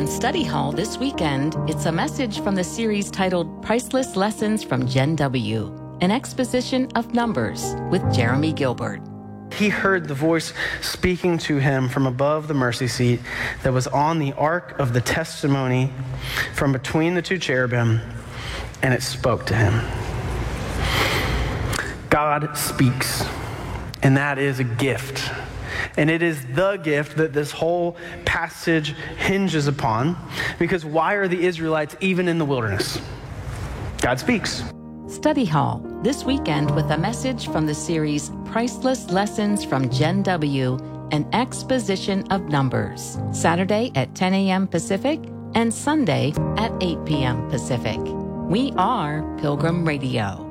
On Study Hall this weekend, it's a message from the series titled Priceless Lessons from Gen W, an exposition of Numbers with Jeremy Gilbert. He heard the voice speaking to him from above the mercy seat that was on the ark of the testimony from between the two cherubim, and it spoke to him. God speaks, and that is a gift. And it is the gift that this whole passage hinges upon, because why are the Israelites even in the wilderness? God speaks. Study Hall this weekend with a message from the series Priceless Lessons from Gen W, an exposition of Numbers. Saturday at 10 a.m. Pacific and Sunday at 8 p.m. Pacific. We are Pilgrim Radio.